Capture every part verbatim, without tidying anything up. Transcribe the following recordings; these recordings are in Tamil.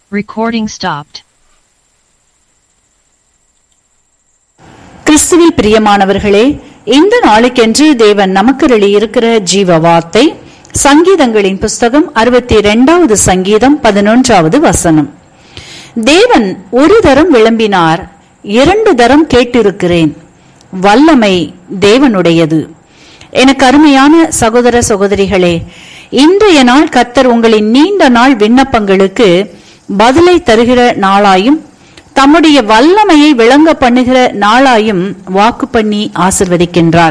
Recording stopped. கிறிஸ்துவில் பிரியமானவர்களே, இந்த நாளுக்கென்று தேவன் நமக்கு இருக்கிற ஜீவ வார்த்தை சங்கீதங்களின் புஸ்தகம் அறுபத்தி இரண்டாவது சங்கீதம் பதினொன்றாவது வசனம். தேவன் ஒரு தரம் விளம்பினார், இரண்டு தரம் கேட்டிருக்கிறேன். வல்லமை தேவனுடையது. எனக்கு அருமையான சகோதர சகோதரிகளே, இன்றைய நாள் கர்த்தர் உங்களின் நீண்ட நாள் விண்ணப்பங்களுக்கு பதிலை தருகிற நாளாயும் தம்முடைய வல்லமையை விளங்க பண்ணுகிற நாளாயும் வாக்கு பண்ணி ஆசிர்வதிக்கின்றார்.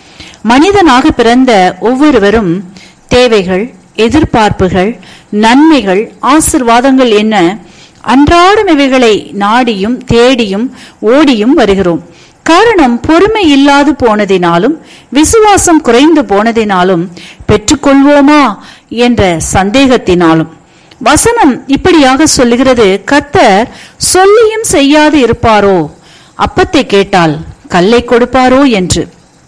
மனிதனாக பிறந்த ஒவ்வொருவரும் தேவைகள், எதிர்பார்ப்புகள், நன்மைகள், ஆசிர்வாதங்கள் என்ன அன்றாடம் இவைகளை நாடியும் தேடியும் ஓடியும் வருகிறோம். காரணம், பொறுமை இல்லாது போனதினாலும் விசுவாசம் குறைந்து போனதினாலும் பெற்றுக்கொள்வோமா என்ற சந்தேகத்தினாலும். வசனம் இப்படியாக சொல்லுகிறது, கர்த்தர் சொல்லியும் செய்யாது இருப்பாரோ? அப்பத்தை கேட்டால் கல்லை கொடுப்பாரோ என்று.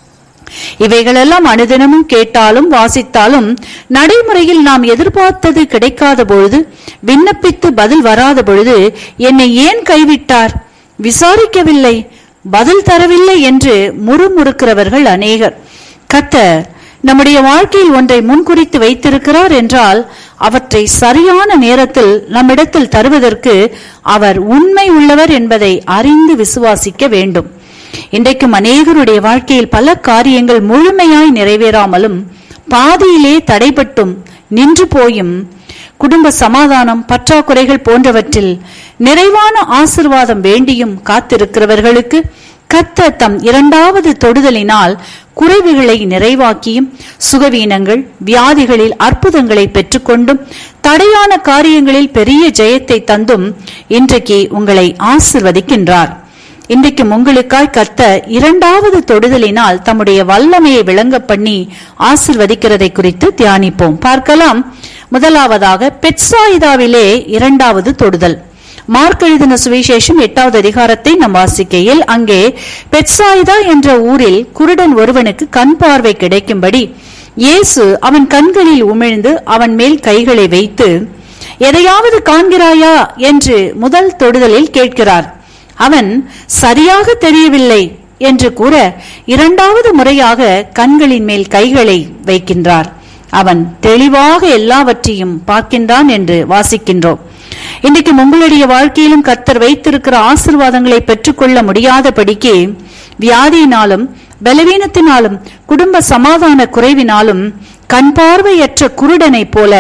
இவைகளெல்லாம் அனுதினமும் கேட்டாலும் வாசித்தாலும் நடைமுறையில் நாம் எதிர்பார்த்தது கிடைக்காத பொழுது, விண்ணப்பித்து பதில் வராத பொழுது, என்னை ஏன் கைவிட்டார், விசாரிக்கவில்லை, பதில் தரவில்லை என்று முறுமுறுக்கிறவர்கள் அநேகர். கர்த்தர் நம்முடைய வாழ்க்கையில் ஒன்றை முன்குறித்து வைத்திருக்கிறார் என்றால் அவற்றை சரியான நேரத்தில் நம்மிடத்தில் தருவதற்கு அவர் உண்மை உள்ளவர் என்பதை அறிந்து விசுவாசிக்க வேண்டும். இன்றைக்கும் அநேகருடைய வாழ்க்கையில் பல காரியங்கள் முழுமையாய் நிறைவேறாமலும் பாதியிலே தடைபட்டும் நின்று போயும், குடும்ப சமாதானம், பற்றாக்குறைகள் போன்றவற்றில் நிறைவான ஆசீர்வாதம் வேண்டியும் காத்திருக்கிறவர்களுக்கு கர்த்தர் தம் இரண்டாவது தொடுதலினால் குறைவுகளை நிறைவாக்கியும், சுகவீனங்கள், வியாதிகளில் அற்புதங்களை பெற்றுக்கொண்டும், தடையான காரியங்களில் பெரிய ஜெயத்தை தந்தும் இன்றைக்கு உங்களை ஆசிர்வதிக்கின்றார். இன்றைக்கும் உங்களுக்காய் கர்த்தர் இரண்டாவது தொடுதலினால் தம்முடைய வல்லமையை விளங்க பண்ணி ஆசிர்வதிக்கிறதை குறித்து தியானிப்போம். பார்க்கலாம். முதலாவதாக பெத்சாயிதாவிலே இரண்டாவது தொடுதல். மார்க் எழுதின சுவிசேஷம் எட்டாவது அதிகாரத்தை நாம் வாசிக்கையில், அங்கே பெத்சாயிதா என்ற ஊரில் குருடன் ஒருவனுக்கு கண் பார்வை கிடைக்கும்படி இயேசு அவன் கண்களில் உமிழ்ந்து அவன் மேல் கைகளை வைத்து, எதையாவது காண்கிறாயா என்று முதல் தொடுதலில் கேட்கிறார். அவன் சரியாக தெரியவில்லை என்று கூற இரண்டாவது முறையாக கண்களின் மேல் கைகளை வைக்கின்றார். அவன் தெளிவாக எல்லாவற்றையும் பார்க்கின்றான் என்று வாசிக்கின்றோம். இன்றைக்கு உங்களுடைய வாழ்க்கையிலும் கர்த்தர் வைத்திருக்கிற ஆசீர்வாதங்களை பெற்றுக்கொள்ள முடியாதபடிக்கு வியாதியினாலும் பலவீனத்தினாலும் குடும்ப சமாதான குறைவினாலும் கண் பார்வையற்ற குருடனை போல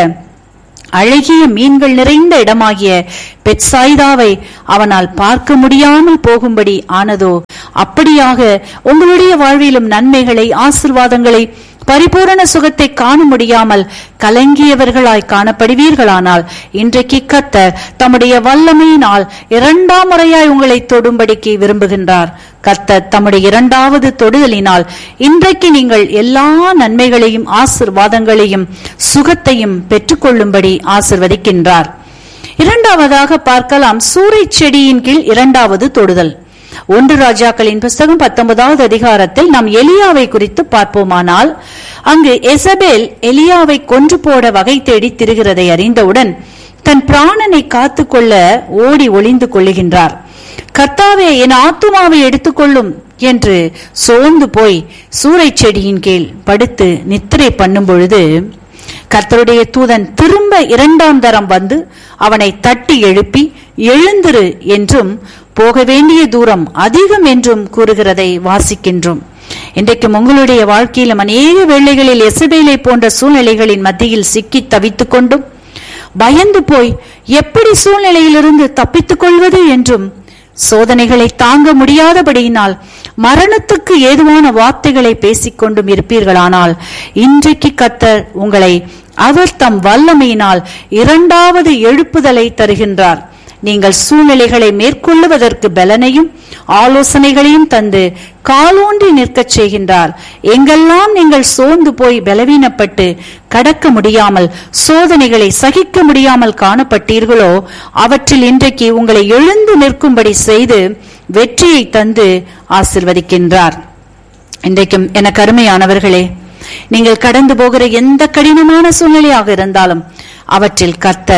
அழகிய மீன்கள் நிறைந்த இடமாகிய பெத்சாயிதாவை அவனால் பார்க்க முடியாமல் போகும்படி ஆனதோ, அப்படியாக உங்களுடைய வாழ்விலும் நன்மைகளை, ஆசீர்வாதங்களை, பரிபூரண சுகத்தை காண முடியாமல் கலங்கியவர்களாய் காணப்படுவீர்களானால் இன்றைக்கு கர்த்தர் தம்முடைய வல்லமையினால் இரண்டாம் முறையாய் உங்களை தொடும்படிக்கு விரும்புகின்றார். கர்த்தர் தம்முடைய இரண்டாவது தொடுதலினால் இன்றைக்கு நீங்கள் எல்லா நன்மைகளையும், ஆசீர்வாதங்களையும், சுகத்தையும் பெற்றுக்கொள்ளும்படி ஆசிர்வதிக்கின்றார். இரண்டாவதாக பார்க்கலாம், சூரை செடியின் கீழ் இரண்டாவது தொடுதல். ஒன்று ராஜாக்களின் புஸ்தகம் பத்தொன்பதாவது அதிகாரத்தில் நாம் எலியாவை குறித்து பார்ப்போமானால், அங்கு எசபேல் எலியாவை கொன்று போட வகை தேடி திரிகிறதை அறிந்தவுடன் தன் பிராணனை காத்து கொள்ள ஓடி ஒளிந்து கொள்ளுகின்றார். கர்த்தாவே, என் ஆத்துமாவை எடுத்துக்கொள்ளும் என்று சோர்ந்து போய் சூரை செடியின் கீழ் படுத்து நித்திரை பண்ணும் பொழுது கர்த்தருடைய தூதன் திரும்ப இரண்டாம் தரம் வந்து அவனை தட்டி எழுப்பி, எழுந்திரு என்றும் போக வேண்டிய தூரம் அதிகம் என்றும் கூறுகிறதை வாசிக்கின்றோம். இன்றைக்கும் உங்களுடைய வாழ்க்கையிலும் அநேக வேளைகளில் எசபேலை போன்ற சூழ்நிலைகளின் மத்தியில் சிக்கி தவித்துக் கொண்டும் பயந்து போய் எப்படி சூழ்நிலையிலிருந்து தப்பித்துக் கொள்வது என்றும், சோதனைகளை தாங்க முடியாதபடியினால் மரணத்துக்கு ஏதுவான வார்த்தைகளை பேசிக்கொண்டும் இருப்பீர்களானால் இன்றைக்கு கர்த்தர் உங்களை அவர் தம் வல்லமையினால் இரண்டாவது எழுப்புதலை தருகின்றார். நீங்கள் சூழ்நிலைகளை மேற்கொள்ளுவதற்கு பலனையும் ஆலோசனைகளையும் தந்து காலூன்றி நிற்கச் செய்கின்றார். எங்கெல்லாம் நீங்கள் சோர்ந்து போய் பலவீனப்பட்டு கடக்க முடியாமல், சோதனைகளை சகிக்க முடியாமல் காணப்பட்டீர்களோ அவற்றில் இன்றைக்கு உங்களை எழுந்து நிற்கும்படி செய்து வெற்றியை தந்து ஆசிர்வதிக்கின்றார். இன்றைக்கும் எனக்கு அருமையானவர்களே, நீங்கள் கடந்து போகிற எந்த கடினமான சூழ்நிலையாக இருந்தாலும் அவற்றில் கர்த்தர்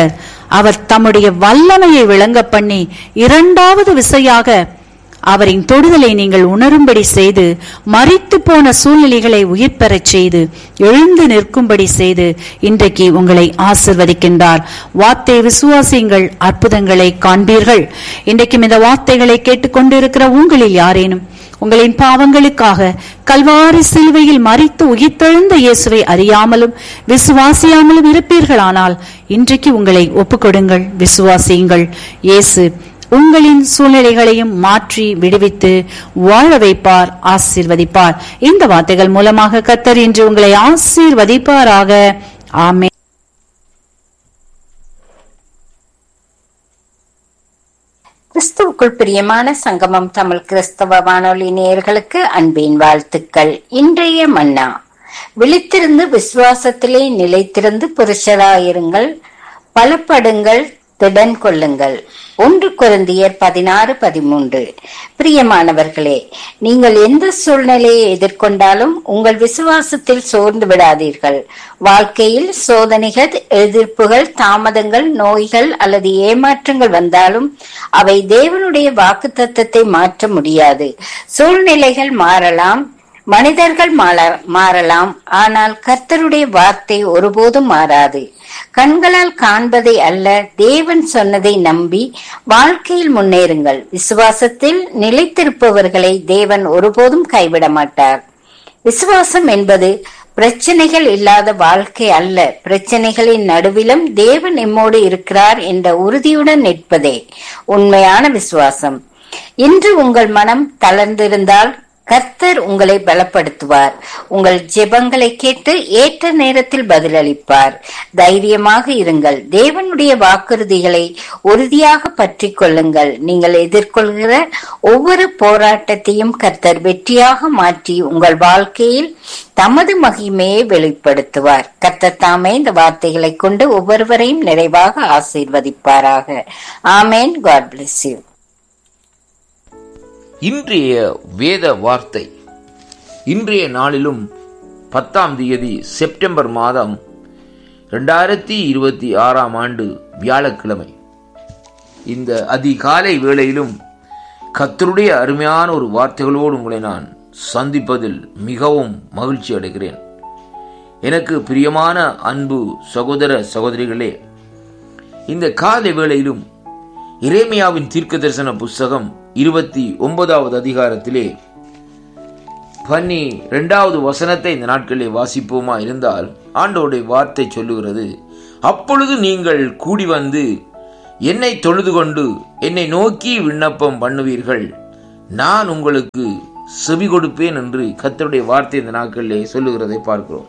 அவர் தம்முடைய வல்லமையை விளங்க பண்ணி இரண்டாவது விசையாக அவரின் தொடுதலை நீங்கள் உணரும்படி செய்து, மரித்து போன சூழ்நிலைகளை உயிர் பெறச் செய்து, எழுந்து நிற்கும்படி செய்து இன்றைக்கு உங்களை ஆசிர்வதிக்கின்றார். வார்த்தை விசுவாசியுங்கள், அற்புதங்களை காண்பீர்கள். இன்றைக்கும் இந்த வார்த்தைகளை கேட்டுக்கொண்டிருக்கிற உங்களில் யாரேனும் உங்களின் பாவங்களுக்காக கல்வாரி சிலுவையில் மரித்து உயிர்த்தெழுந்த இயேசுவை அறியாமலும் விசுவாசியாமலும் இருப்பீர்களானால் இன்றைக்கு உங்களை ஒப்புக்கொடுங்கள், விசுவாசியுங்கள். இயேசு உங்களின் சூழ்நிலைகளையும் மாற்றி விடுவித்து வாழ வைப்பார், ஆசீர்வதிப்பார். இந்த வார்த்தைகள் மூலமாக கர்த்தர் இன்று உங்களை ஆசீர்வதிப்பாராக. ஆமென். கிறிஸ்துவுக்குள் பிரியமான சங்கமம் தமிழ் கிறிஸ்தவ வானொலி நேயர்களுக்கு அன்பின் வாழ்த்துக்கள். இன்றைய மன்னா: விழித்திருந்து விசுவாசத்திலே நிலைத்திருந்து புருஷராயிருங்கள், பலப்படுங்கள், திடன் கொள்ளுங்கள். ஒன்று கொரிந்தியர் பதினாறு பதிமூன்று. பிரியமானவர்களே, நீங்கள் எந்த சூழ்நிலையை எதிர்கொண்டாலும் உங்கள் விசுவாசத்தில் சோர்ந்து விடாதீர்கள். வாழ்க்கையில் சோதனைகள், எதிர்ப்புகள், தாமதங்கள், நோய்கள் அல்லது ஏமாற்றங்கள் வந்தாலும் அவை தேவனுடைய வாக்குத்தத்தத்தை மாற்ற முடியாது. சூழ்நிலைகள் மாறலாம், மனிதர்கள் மாறலாம், ஆனால் கர்த்தருடைய வார்த்தை ஒருபோதும் மாறாது. கண்களால் காண்பதை அல்ல, தேவன் சொன்னதை நம்பி வாழ்க்கையில் முன்னேறுங்கள். விசுவாசத்தில் நிலைத்திருப்பவர்களை தேவன் ஒருபோதும் கைவிட மாட்டார். விசுவாசம் என்பது பிரச்சனைகள் இல்லாத வாழ்க்கை அல்ல, பிரச்சனைகளின் நடுவிலும் தேவன் எம்மோடு இருக்கிறார் என்ற உறுதியுடன் நிற்பதே உண்மையான விசுவாசம். இன்று உங்கள் மனம் தளர்ந்திருந்தால் கர்த்தர் உங்களை பலப்படுத்துவார். உங்கள் ஜெபங்களை கேட்டு ஏற்ற நேரத்தில் பதிலளிப்பார். தைரியமாக இருங்கள். தேவனுடைய வாக்குறுதிகளை உறுதியாக பற்றி கொள்ளுங்கள். நீங்கள் எதிர்கொள்கிற ஒவ்வொரு போராட்டத்தையும் கர்த்தர் வெற்றியாக மாற்றி உங்கள் வாழ்க்கையில் தமது மகிமையை வெளிப்படுத்துவார். கர்த்தர் தாமே இந்த வார்த்தைகளை கொண்டு ஒவ்வொருவரையும் நிறைவாக ஆசீர்வதிப்பாராக. ஆமேன். God bless you. இன்றைய வேத வார்த்தை இன்றைய நாளிலும் பத்தாம் தேதி செப்டம்பர் மாதம் இரண்டாயிரத்தி இருபத்தி ஆறாம் ஆண்டு வியாழக்கிழமை. இந்த அதிகாலை வேளையிலும் கர்த்தருடைய அருமையான ஒரு வார்த்தைகளோடு உங்களை நான் சந்திப்பதில் மிகவும் மகிழ்ச்சி அடைகிறேன். எனக்கு பிரியமான அன்பு சகோதர சகோதரிகளே, இந்த காலை வேளையிலும் எரேமியாவின் தீர்க்க தரிசன புஸ்தகம் இருபத்தி ஒன்பதாவது அதிகாரத்திலே பன்னி இரண்டாவது வசனத்தை இந்த நாட்களிலே வாசிப்போமா இருந்தால், ஆண்டவருடைய வார்த்தை சொல்லுகிறது: அப்பொழுது நீங்கள் கூடி வந்து என்னை தொழுது கொண்டு என்னை நோக்கி விண்ணப்பம் பண்ணுவீர்கள், நான் உங்களுக்கு செவி கொடுப்பேன் என்று கர்த்தருடைய வார்த்தை இந்த நாட்களிலே சொல்லுகிறதை பார்க்கிறோம்.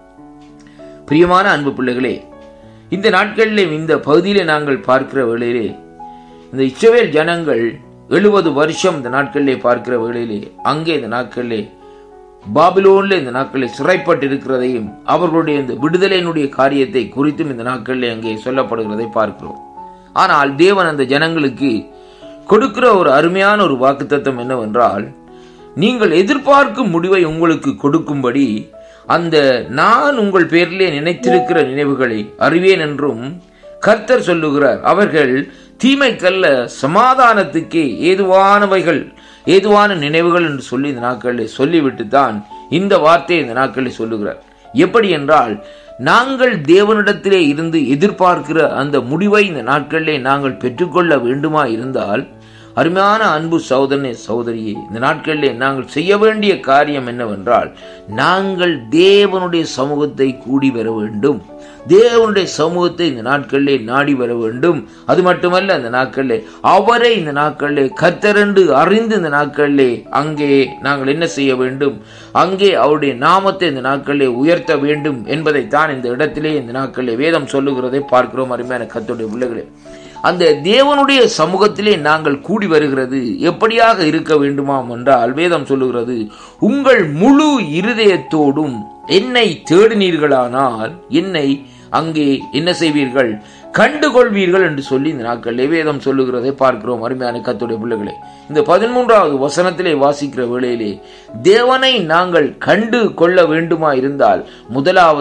பிரியமான அன்பு பிள்ளைகளே, இந்த நாட்களிலே இந்த பகுதியிலே நாங்கள் பார்க்கிற வேளையிலே இந்த இஸ்ரவேல் ஜனங்கள் எழுபது வருஷம் இந்த நாட்களிலே பார்க்கிற வேளையிலே அங்கே இந்த நாட்களிலே பாபிலோன்ல இந்த நாட்களில் சிறைப்பட்டு இருக்கிறதையும் அவர்களுடைய இந்த விடுதலையினுடைய காரியத்தை குறித்தும் இந்த நாட்களிலே அங்கே சொல்லப்படுகிறதை பார்க்கிறோம். ஆனால் தேவன் அந்த ஜனங்களுக்கு கொடுக்கிற ஒரு அருமையான ஒரு வாக்குத்தத்தம் என்னவென்றால், நீங்கள் எதிர்பார்க்கும் முடிவை உங்களுக்கு கொடுக்கும்படி அந்த நான் உங்கள் பேரிலே நினைத்திருக்கிற நினைவுகளை அறிவேன் என்றும் கர்த்தர் சொல்லுகிறார். அவர்கள் தீமைக்கல்ல சமாதானத்துக்கே ஏதுவானவைகள், ஏதுவான நினைவுகள் என்று சொல்லி இந்த நாட்களில் சொல்லிவிட்டு தான் இந்த வார்த்தையை இந்த நாட்களில் சொல்லுகிறார். எப்படி என்றால், நாங்கள் தேவனிடத்திலே இருந்து எதிர்பார்க்கிற அந்த முடிவை இந்த நாட்களிலே நாங்கள் பெற்றுக்கொள்ள வேண்டுமா இருந்தால், அருமையான அன்பு சகோதரனே சகோதரியே, இந்த நாட்களிலே நாங்கள் செய்ய வேண்டிய காரியம் என்னவென்றால், நாங்கள் தேவனுடைய சமூகத்தை கூடி வர வேண்டும். தேவனுடைய சமூகத்தை இந்த நாட்களிலே நாடி வர வேண்டும். அது மட்டுமல்ல, இந்த நாட்களிலே அவரை இந்த நாட்களிலே கர்த்தரென்று அறிந்து இந்த நாட்களிலே அங்கே நாங்கள் என்ன செய்ய வேண்டும், அங்கே அவருடைய நாமத்தை இந்த நாட்களிலே உயர்த்த வேண்டும் என்பதைத்தான் இந்த இடத்திலே இந்த நாட்களிலே வேதம் சொல்லுகிறதை பார்க்கிறோம். அருமையான கர்த்தருடைய பிள்ளைகளே, அந்த தேவனுடைய சமூகத்திலே நாங்கள் கூடி வருகிறது எப்படியாக இருக்க வேண்டுமாம் என்றால், வேதம் சொல்லுகிறது, உங்கள் முழு இருதயத்தோடும் என்னை தேடினீர்களானால் என்னை அங்கே என்ன செய்வீர்கள், கண்டுகொள்வீர்கள் என்று சொல்லி இந்த நாட்களிலே வேதம் சொல்லுகிறதை பார்க்கிறோம். அருமையான கர்த்தருடைய பிள்ளைகளே, இந்த பதிமூன்றாவது வசனத்திலே வாசிக்கிற வேளையிலே தேவனை நாங்கள் கண்டு கொள்ள வேண்டுமா இருந்தால், முதலாவது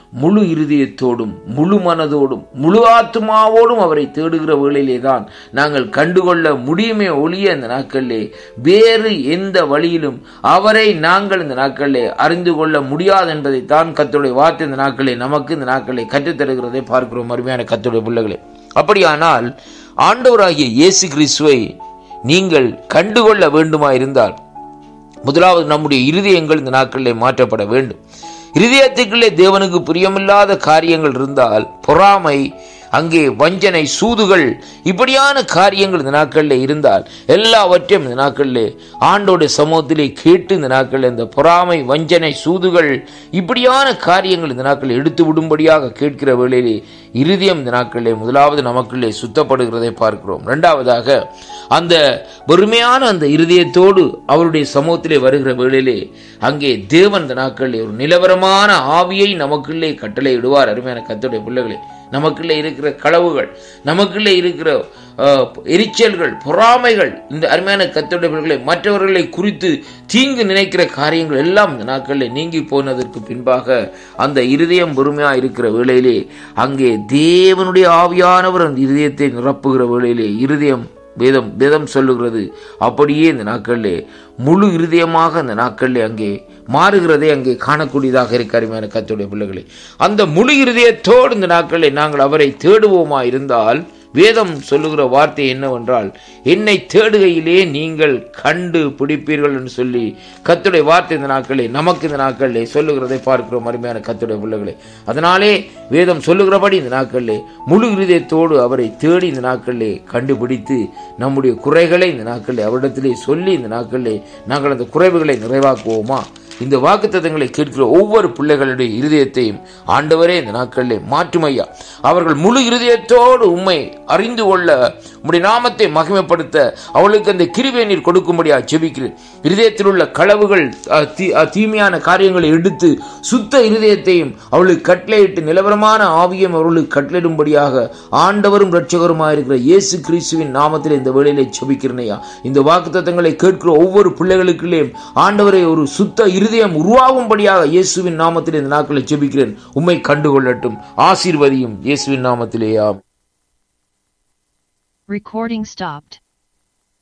முழு இருதயத்தோடும் முழு மனதோடும் முழு ஆத்மாவோடும் அவரை தேடுகிற வேளையிலே தான் நாங்கள் கண்டுகொள்ள முடியுமே ஒழிய இந்த நாட்களிலே வேறு எந்த வழியிலும் அவரை நாங்கள் இந்த நாட்களிலே அறிந்து கொள்ள முடியாது என்பதை தான் கர்த்தருடைய வார்த்தை இந்த நாட்களிலே நமக்கு இந்த நாட்களிலே கற்றுத்தருகிறதை பார்க்கிறோம். அருமையான கர்த்தருடைய பிள்ளைகளே, அப்படியானால் ஆண்டவராகிய இயேசு கிறிஸ்துவை நீங்கள் கண்டுகொள்ள வேண்டுமா இருந்தால் முதலாவது நம்முடைய இருதயங்கள் இந்த நாட்களிலே மாற்றப்பட வேண்டும். இருதயத்துக்குள்ளே தேவனுக்கு பிரியமில்லாத காரியங்கள் இருந்தால், பொறாமை, அங்கே வஞ்சனை, சூதுகள், இப்படியான காரியங்கள் இந்த நாட்களில் இருந்தால் எல்லாவற்றையும் இந்த நாட்களிலே ஆண்டோடைய சமூகத்திலே கேட்டு இந்த நாட்களில் இந்த பொறாமை, வஞ்சனை, சூதுகள், இப்படியான காரியங்கள் இந்த நாட்களில் எடுத்து விடும்படியாக கேட்கிற வேளையிலே இருதயம் இந்த நாட்களிலே முதலாவது நமக்குள்ளே சுத்தப்படுகிறதை பார்க்கிறோம். இரண்டாவதாக அந்த வெறுமையான அந்த இருதயத்தோடு அவருடைய சமூகத்திலே வருகிற வேளையிலே அங்கே தேவன் இந்த நாட்களிலே ஒரு நிலவரமான ஆவியை நமக்குள்ளே கட்டளை இடுவார். அருமையான கர்த்தருடைய பிள்ளைகளே, நமக்குள்ளே இருக்கிற களவுகள், நமக்குள்ளே இருக்கிற எரிச்சல்கள், பொறாமைகள், இந்த அருமையான கர்த்தருடைய பிள்ளைகளை மற்றவர்களை குறித்து தீங்கு நினைக்கிற காரியங்கள் எல்லாம் இந்த நாட்களில் நீங்கி போனதற்கு பின்பாக அந்த இருதயம் பொறுமையா இருக்கிற வேளையிலே அங்கே தேவனுடைய ஆவியானவர் அந்த இருதயத்தை நிரப்புகிற வேளையிலே இருதயம் வேதம் வேதம் சொல்லுகிறது அப்படியே இந்த நாட்களிலே முழு இருதயமாக அந்த நாட்களிலே அங்கே மாறுகிறதை அங்கே காணக்கூடியதாக இருக்க அருமையான கர்த்தருடைய பிள்ளைகளே, அந்த முழு இருதயத்தோடு இந்த நாட்களிலே நாங்கள் அவரை தேடுவோமா இருந்தால் வேதம் சொல்லுகிற வார்த்தை என்னவென்றால், என்னை தேடுகையிலே நீங்கள் கண்டு பிடிப்பீர்கள் என்று சொல்லி கர்த்தருடைய வார்த்தை இந்த நாட்களே நமக்கு இந்த நாட்களிலே சொல்லுகிறதை பார்க்கிறோம். அருமையான கர்த்தருடைய பிள்ளைகளே, அதனாலே வேதம் சொல்லுகிறபடி இந்த நாட்களிலே முழு இருதயத்தோடு அவரை தேடி இந்த நாட்களிலே கண்டுபிடித்து நம்முடைய குறைகளை இந்த நாட்களிலே அவரிடத்திலே சொல்லி இந்த நாட்களிலே நாங்கள் அந்த குறைவுகளை நிறைவாக்குவோமா? இந்த வாக்குத்தத்தங்களை கேட்கிற ஒவ்வொரு பிள்ளைகளுடைய இருதயத்தையும் ஆண்டவரே இந்த நாட்களிலே மாற்றுமையா, அவர்கள் முழு இருதயத்தோடு உம்மை அறிந்து கொள்ள, உம்முடைய நாமத்தை மகிமைப்படுத்த அவளுக்கு அந்த கிருபையை நீர் கொடுக்கும்படியா ஜெபிக்கிறேன். இருதயத்தில் உள்ள களவுகள், தீமையான காரியங்களை எடுத்து சுத்த இருதயத்தையும் அவளுக்கு கட்டளையிட்டு நிலவரமான ஆவியம் அவர்களுக்கு கட்டளையிடும்படியாக ஆண்டவரும் இரட்சகருமாக இருக்கிற இயேசு கிறிஸ்துவின் நாமத்தில் இந்த வேளையிலே ஜெபிக்கிறேனையா. இந்த வாக்குத்தத்தங்களை கேட்கிற ஒவ்வொரு பிள்ளைகளுக்குள்ளே ஆண்டவரை ஒரு சுத்த இருதயம் உருவாகும்படியாக இயேசுவின் நாமத்திலே இந்த நாட்களை ஜெபிக்கிறேன். உம்மை கண்டுகொள்ளட்டும், ஆசீர்வதியும் இயேசுவின் நாமத்திலேயா. Recording stopped.